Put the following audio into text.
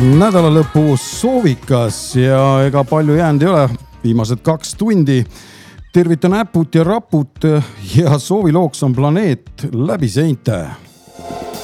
Nädalalõpu soovikas ja ega palju jäänud ei ole. Viimased 2 tundi. Tervitan Äput ja Raput ja soovilooks on planeet läbi seinte.